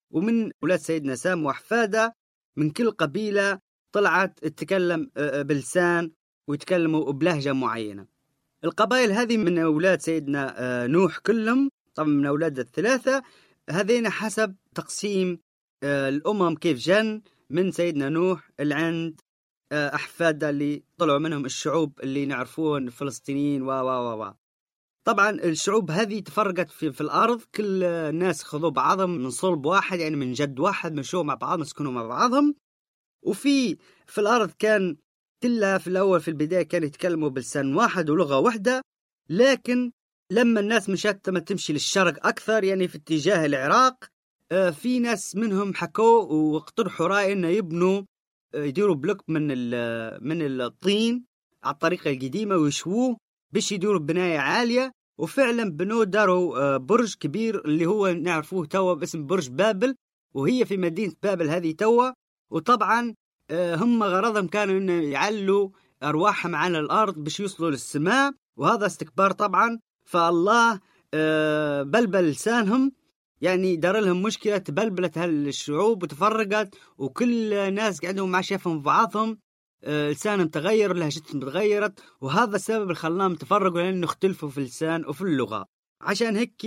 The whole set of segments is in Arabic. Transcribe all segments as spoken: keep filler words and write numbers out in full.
ومن أولاد سيدنا سام وأحفاده من كل قبيلة طلعت تتكلم بلسان ويتكلموا بلهجة معينة. القبائل هذه من أولاد سيدنا نوح كلهم، طبعا من أولاد الثلاثة هذين حسب تقسيم الأمم كيف جن من سيدنا نوح العند أحفاده اللي طلعوا منهم الشعوب اللي نعرفون الفلسطينيين و و و طبعا الشعوب هذه تفرقت في, في الأرض، كل الناس خذوا بعضهم من صلب واحد، يعني من جد واحد، مشوا مع بعض، مسكنوا مع بعضهم. وفي في الأرض كان كلها في الأول في البداية كانوا يتكلموا بلسان واحد ولغة واحدة، لكن لما الناس مشات ما تمشي للشرق أكثر، يعني في اتجاه العراق، في ناس منهم حكوا واقترحوا رأي إنه يبنوا يديروا بلوك من من الطين على الطريقة القديمة ويشووه باش يديروا بناية عالية. وفعلا بنوا داروا برج كبير اللي هو نعرفوه توا باسم برج بابل، وهي في مدينة بابل هذه توا. وطبعا هم غرضهم كانوا إنه يعلوا أرواحهم على الأرض باش يوصلوا للسماء، وهذا استكبار طبعا. فالله بلبل لسانهم، يعني دار لهم مشكلة، تبلبلت هالشعوب وتفرقت، وكل ناس قاعدوا مع شافهم بعضهم، لسانهم تغير، لهجتهم تغيرت، وهذا السبب اللي خلاهم تفرقوا لأنه اختلفوا في اللسان وفي اللغة. عشان هيك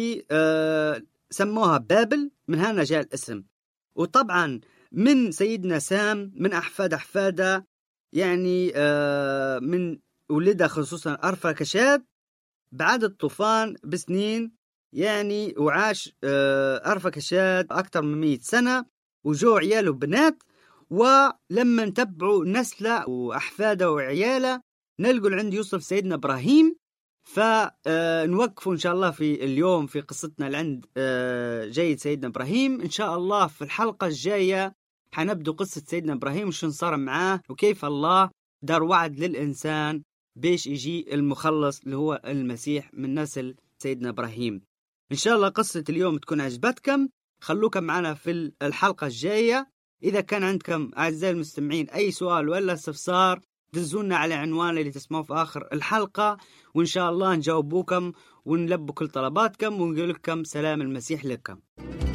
سموها بابل، من هنا جاء الاسم. وطبعا من سيدنا سام من أحفاد أحفاده، يعني من ولده خصوصا أرفكشاد بعد الطوفان بسنين، يعني وعاش أرفكشاد أكثر من مئة سنة، وجو عياله بنات. ولما نتبعوا نسله وأحفاده وعياله نلقوا عند يوسف سيدنا إبراهيم. فنوقفوا إن شاء الله في اليوم في قصتنا لعند جيد سيدنا إبراهيم. إن شاء الله في الحلقة الجاية حنبدو قصة سيدنا إبراهيم وشو صار معاه، وكيف الله دار وعد للإنسان بيش يجي المخلص اللي هو المسيح من نسل سيدنا إبراهيم. إن شاء الله قصة اليوم تكون عجبتكم، خلوكم معنا في الحلقة الجاية. إذا كان عندكم أعزائي المستمعين أي سؤال ولا استفسار دزونا على عنوان اللي تسمعوه في آخر الحلقة، وإن شاء الله نجاوبوكم ونلبوا كل طلباتكم ونقول لكم سلام المسيح لكم.